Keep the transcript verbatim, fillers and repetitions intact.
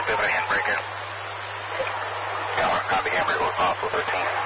give it a handbrake here. Tower, copy, handbrake was possible, thirteen.